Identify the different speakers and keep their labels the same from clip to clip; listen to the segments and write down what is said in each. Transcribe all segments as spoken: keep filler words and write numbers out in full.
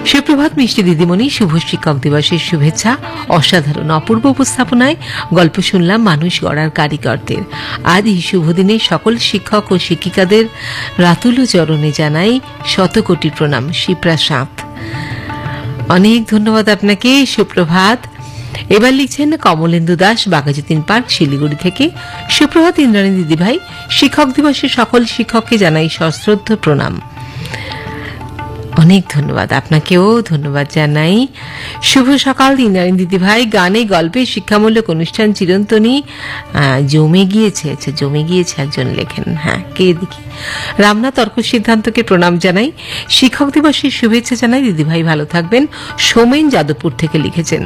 Speaker 1: সুপ্রভাত মিষ্টি দিদিমণি, শুভ শিক্ষক দিবসের শুভেচ্ছা। অসাধারণ অপূর্ব উপস্থাপনায় গল্প শুনলাম মানুষ গড়ার কারিগরদের। আজ এই শুভ দিনে সকল শিক্ষক ও শিক্ষিকাদের রাতুল চরণে জানাই শত কোটি প্রণাম। শিপ্রা সাঁত, অনেক ধন্যবাদ আপনাকে। সুপ্রভাত। এবার লিখছেন কমলেন্দু দাস, বাঘাযতীন পার্ক, শিলিগুড়ি থেকে। সুপ্রভাত ইন্দ্রাণী দিদিভাই, শিক্ষক দিবসে সকল শিক্ষককে জানাই সশ্রদ্ধ প্রণাম। অনেক ধন্যবাদ, আপনাকেও ধন্যবাদ জানাই। শুভ সকাল ইন্দ্রাণী দিদিভাই। গানে গল্পে শিক্ষামূলক অনুষ্ঠান চিরন্তনী জমে গিয়েছে। আচ্ছা, জমে গিয়েছে একজন লেখেন। হ্যাঁ, কে দেখি। রামনাথ তর্ক সিদ্ধান্তকে প্রণাম জানাই। শিক্ষক দিবসের শুভেচ্ছা জানাই দিদিভাই, ভালো থাকবেন। সোমেন যাদবপুর থেকে লিখেছেন।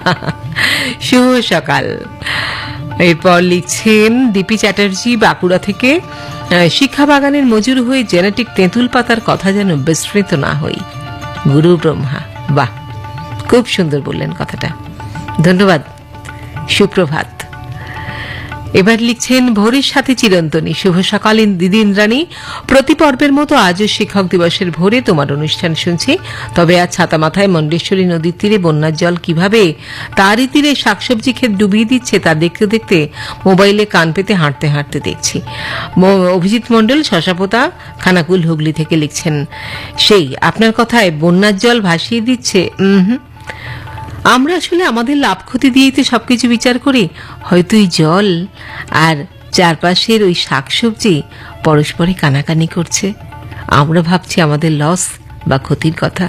Speaker 1: শুভ সকাল। এরপর লিখছেন দীপি চ্যাটার্জি, বাঁকুড়া থেকে। শিক্ষা বাগানের মজুর হয়ে জেনেটিক তেঁতুল পাতার কথা যেন বিস্মৃত না হই। গুরু ব্রহ্মা। বাহ, খুব সুন্দর বললেন কথাটা, ধন্যবাদ। সুপ্রভাত। এবার লিখছেন ভোরের সাথে চিরন্তনী। শুভ সকাল দিদি ইন্দ্রাণী। প্রতি পর্বের মতো আজও শিক্ষক দিবসের ভোরে তোমার অনুষ্ঠান শুনছি। তবে আজ ছাতা মাথায় মন্ডেশ্বরী নদীর তীরে বন্যার জল কিভাবে তারই তীরে শাকসবজি ক্ষেত ডুবিয়ে দিচ্ছে তা দেখতে দেখতে মোবাইলে কান পেতে হাঁটতে হাঁটতে দেখছি। অভিজিৎ মণ্ডল, শশাপোতা, খানাকুল, হুগলি থেকে লিখছেন, সেই আপনার কথায় বন্যার জল ভাসিয়ে দিচ্ছে। হুম, আমরা আসলে আমাদের লাভ ক্ষতি দিয়েই তো সবকিছু বিচার করি। হয়তো এই জল আর চারপাশের ওই শাকসবজি পরস্পরে কানাকানি করছে, আমরা ভাবছি আমাদের লস বা ক্ষতির কথা।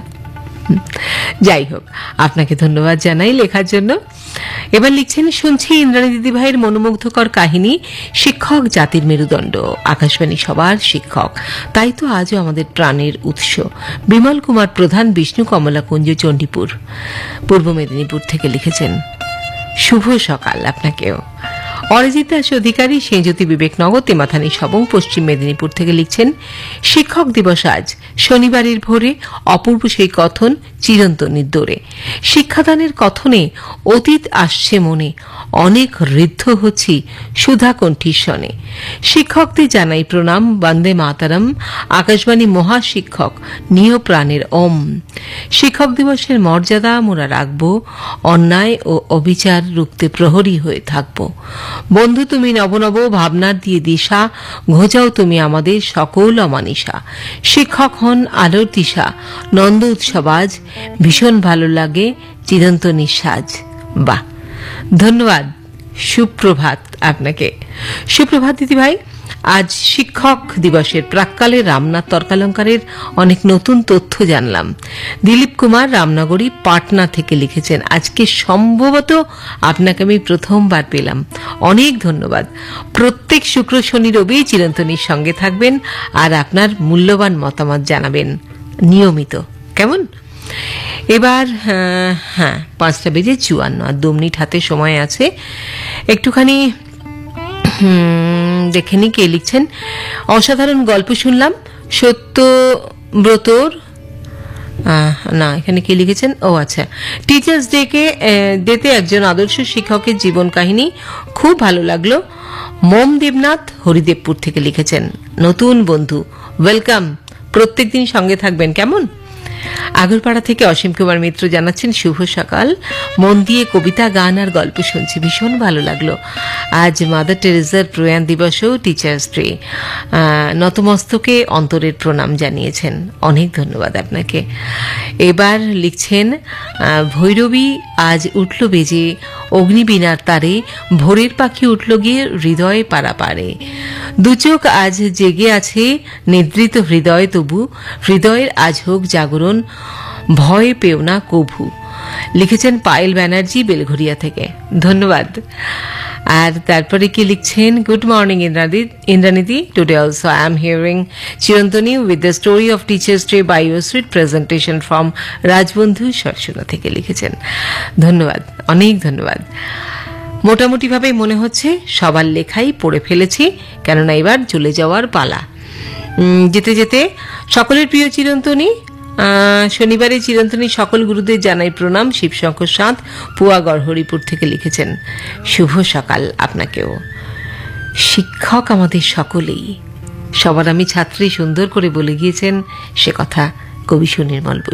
Speaker 1: যাই হোক, আপনাকে ধন্যবাদ জানাই লেখার জন্য। এবার লিখছেন, শুনছি ইন্দ্রাণী দিদিভাইয়ের মনোমুগ্ধকর কাহিনী। শিক্ষক জাতির মেরুদণ্ড, আকাশবাণী সবার শিক্ষক, তাই তো আজও আমাদের প্রাণের উৎস। বিমল কুমার প্রধান, বিষ্ণু কমলা কুঞ্জ, চণ্ডীপুর, পূর্ব মেদিনীপুর থেকে লিখেছেন। শুভ সকাল আপনাকেও। অরিজিৎ দাস অধিকারী, সেঁজ্যোতি বিবেকনগর, তেমাথানি সবং, পশ্চিম মেদিনীপুর থেকে লিখছেন, শিক্ষক দিবস আজ শনিবারের ভোরে অপূর্ব সেই কথন চিরন্তনীর দোরে। শিক্ষাদানের কথনে অতীত আসছে মনে, অনেক ঋদ্ধ হচ্ছি সুধা কণ্ঠীশ্বনে। শিক্ষকদের জানাই প্রণাম, বন্দে মাতারম। আকাশবাণী মহাশিক্ষক, নিয় প্রাণের ওম। শিক্ষক দিবসের মর্যাদা মোরা রাখব, অন্যায় ও অবিচার রুখতে প্রহরী হয়ে থাকব। বন্ধু তুমি নবনব ভাবনার দিয়ে দিশা, ঘোচাও তুমি আমাদের সকল অমানিসা। শিক্ষক হন আলোর দিশা, নন্দ উৎসব আজ, ভীষণ ভালো লাগে চিরন্তনী সাজ। বাহ, ধন্যবাদ। সুপ্রভাত আপনাকে। সুপ্রভাত দিদিভাই। আজ শিক্ষক দিবসের প্রাক্কালে রামনাথ তর্কালঙ্কারের অনেক নতুন তথ্য জানলাম। দিলীপ কুমার, রামনগরী, পাটনা থেকে লিখেছেন, আজকে সম্ভবত আপনাকে আমি প্রথমবার পেলাম। অনেক ধন্যবাদ। প্রত্যেক শুক্র, শনি, রবি চিরন্তনীর সঙ্গে থাকবেন আর আপনার মূল্যবান মতামত জানাবেন নিয়মিত, কেমন? এবার হ্যাঁ, পাঁচটা বেজে চুয়ান্ন, আর দু মিনিট হাতে সময় আছে। একটুখানি দেখে নি কে লিখছেন। অসাধারণ গল্প শুনলাম সত্যব্রতর। না, এখানে কে লিখেছেন? ও আচ্ছা, টিচার্স ডে কে ডেতে একজন আদর্শ শিক্ষকের জীবন কাহিনী খুব ভালো লাগলো। মোম দেবনাথ, হরিদেবপুর থেকে লিখেছেন, নতুন বন্ধু, ওয়েলকাম, প্রত্যেকদিন সঙ্গে থাকবেন, কেমন? আগরপাড়া থেকে অসীম কুমার মিত্র জানাচ্ছেন, শুভ সকাল। মন দিয়ে কবিতা, গান আর গল্প শুনছি, ভীষণ ভালো লাগলো। আজ মাদার টেরেসার প্রয়াণ দিবসও, টিচার্স ডে। নতমস্তকে অন্তরের প্রণাম জানিয়েছেন, অনেক ধন্যবাদ আপনাকে। এবার লিখছেন, ভৈরবী আজ উঠল বেজে অগ্নিবীণার তারে, ভোরের পাখি উঠল গিয়ে হৃদয়ে পারাপারে। দুচোখ আজ জেগে আছে নিদ্রিত হৃদয়, তবু হৃদয়ের আজ হোক জাগরণ, ভয় পেও না কভু। লিখেছেন পায়েল ব্যানার্জি, বেলঘরিয়া থেকে, ধন্যবাদ। আর তারপরে কি লিখছেন, good morning ইন্দ্রানীদি, today also I am hearing চিরন্তনী with the story of teachers day by your sweet presentation from রাজবন্ধু, Sarsuna থেকে লিখেছেন, ধন্যবাদ, অনেক ধন্যবাদ। মোটামুটিভাবে মনে হচ্ছে সবার লেখাই পড়ে ফেলেছি, কেননা এবার চলে যাওয়ার পালা। যেতে যেতে সকলের প্রিয় চিরন্তনী, শনিবারে চিরন্তনী সকল গুরুদের জানাই প্রণাম। শিবশঙ্কর সাঁত, পুয়াগড়, হরিপুর থেকে লিখেছেন, শুভ সকাল আপনাকেও। শিক্ষক আমাদের সকলেই, সবার আমি ছাত্রী, সুন্দর করে বলে গিয়েছেন সে কথা কবি সুনির্মল।